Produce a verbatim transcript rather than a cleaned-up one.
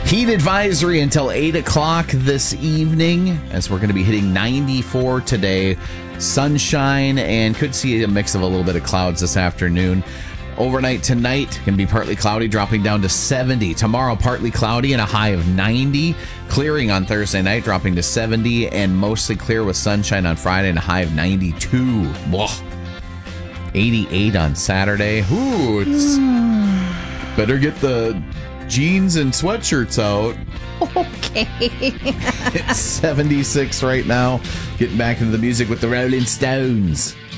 Heat advisory until eight o'clock this evening, as we're going to be hitting ninety-four today. Sunshine, and could see a mix of a little bit of clouds this afternoon. Overnight tonight, going to be partly cloudy, dropping down to seventy. Tomorrow, partly cloudy and a high of ninety. Clearing on Thursday night, dropping to seventy, and mostly clear with sunshine on Friday and a high of ninety-two. Whoa. eighty-eight on Saturday. Ooh, it's better get the jeans and sweatshirts out. Okay. It's seventy-six right now. Getting back into the music with the Rolling Stones.